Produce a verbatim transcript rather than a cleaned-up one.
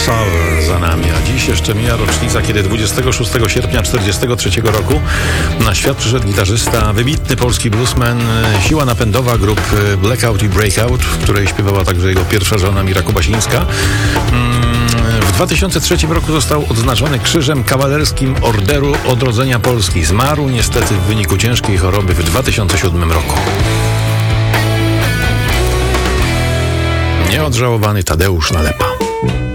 Soul za nami, a dziś jeszcze mija rocznica, kiedy dwudziestego szóstego sierpnia tysiąc dziewięćset czterdziestego trzeciego roku na świat przyszedł gitarzysta, wybitny polski bluesman, siła napędowa grup Blackout i Breakout, w której śpiewała także jego pierwsza żona Mira Kubasińska. W dwa tysiące trzecim roku został odznaczony Krzyżem Kawalerskim Orderu Odrodzenia Polski. Zmarł niestety w wyniku ciężkiej choroby w dwa tysiące siódmym roku. Nieodżałowany Tadeusz Nalepa.